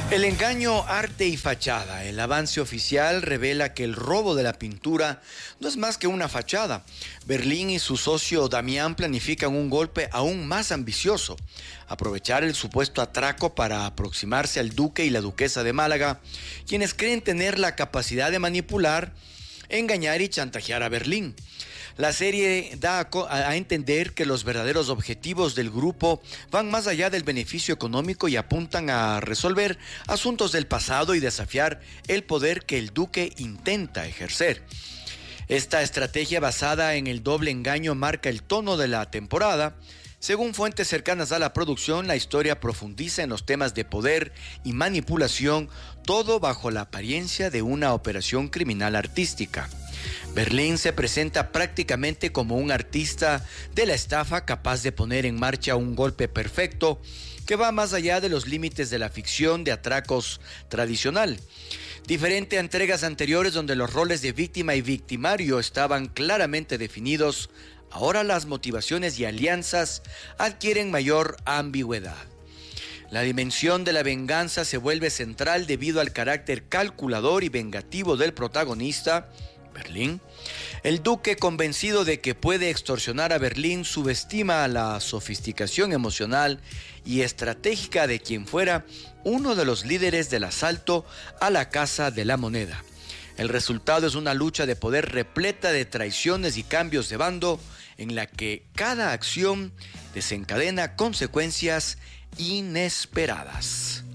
El engaño, arte y fachada. El avance oficial revela que el robo de la pintura no es más que una fachada. Berlín y su socio Damián planifican un golpe aún más ambicioso: aprovechar el supuesto atraco para aproximarse al duque y la duquesa de Málaga, quienes creen tener la capacidad de manipular, engañar y chantajear a Berlín. La serie da a entender que los verdaderos objetivos del grupo van más allá del beneficio económico y apuntan a resolver asuntos del pasado y desafiar el poder que el duque intenta ejercer. Esta estrategia basada en el doble engaño marca el tono de la temporada. Según fuentes cercanas a la producción, la historia profundiza en los temas de poder y manipulación, todo bajo la apariencia de una operación criminal artística. Berlín se presenta prácticamente como un artista de la estafa capaz de poner en marcha un golpe perfecto que va más allá de los límites de la ficción de atracos tradicional. Diferente a entregas anteriores donde los roles de víctima y victimario estaban claramente definidos, ahora las motivaciones y alianzas adquieren mayor ambigüedad. La dimensión de la venganza se vuelve central debido al carácter calculador y vengativo del protagonista, Berlín. El duque, convencido de que puede extorsionar a Berlín, subestima la sofisticación emocional y estratégica de quien fuera uno de los líderes del asalto a la Casa de la Moneda. El resultado es una lucha de poder repleta de traiciones y cambios de bando, en la que cada acción desencadena consecuencias inesperadas.